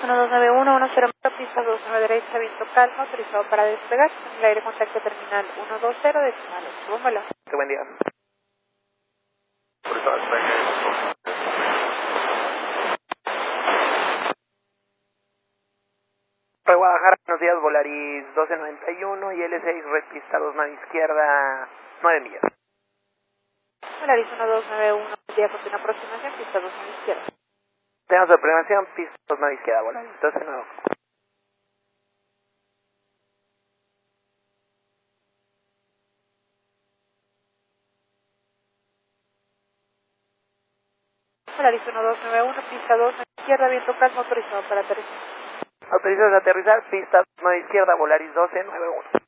1291, 10 pista 2 a la derecha, viento calmo, autorizado para despegar. En el aire contacto terminal 120, decimal 8. Vuelo. Buen día. Para Guadalajara, buenos días, Volaris 1291 y L6, red pista 2, nave izquierda, 9 millas. Volaris 1291, día con una aproximación, pista 2 a la izquierda. Tenemos la programación, pista 2, nave izquierda, Volaris 1291. Volaris 1291, pista 2 a la izquierda, viento calmo, autorizado para aterrizar. Autorizados a aterrizar, pista 2, nave izquierda, Volaris 1291.